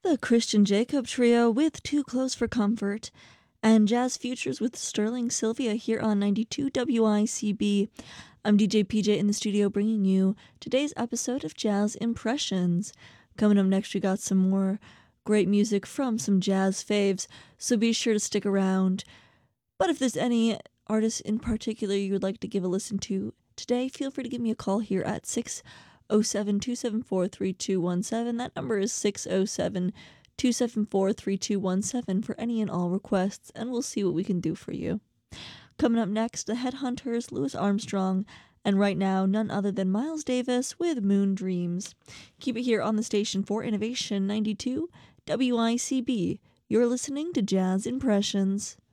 The Christian Jacob Trio with Too Close for Comfort, and Jazz Futures with Sterling Sylvia here on 92 WICB. I'm DJ PJ in the studio bringing you today's episode of Jazz Impressions. Coming up next, we got some more great music from some jazz faves, so be sure to stick around. But if there's any artists in particular you would like to give a listen to today, feel free to give me a call here at 607-274-3217. That number is 607-274-3217 for any and all requests, and we'll see what we can do for you. Coming up next, the Headhunters, Louis Armstrong, and right now, none other than Miles Davis with Moon Dreams. Keep it here on the station for Innovation 92 WICB. You're listening to Jazz Impressions.